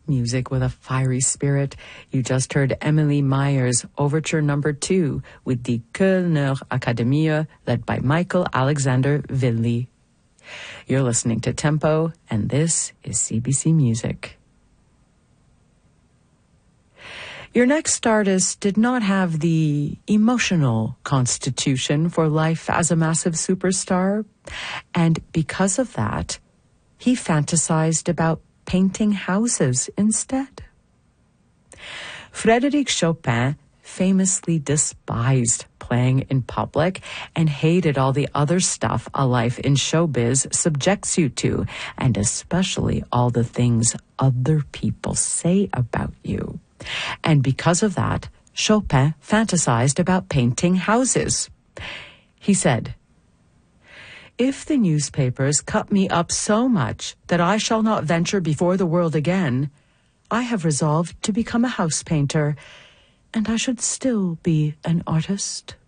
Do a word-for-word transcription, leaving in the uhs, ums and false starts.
music with a fiery spirit. You just heard Emily Meyer's Overture Number Two with the Kölner Akademie, led by Michael Alexander Willi. You're listening to Tempo, and this is C B C Music. Your next artist did not have the emotional constitution for life as a massive superstar, and because of that, he fantasized about painting houses instead. Frédéric Chopin famously despised playing in public and hated all the other stuff a life in showbiz subjects you to, and especially all the things other people say about you. And because of that, Chopin fantasized about painting houses. He said, "If the newspapers cut me up so much that I shall not venture before the world again, I have resolved to become a house painter, and I should still be an artist."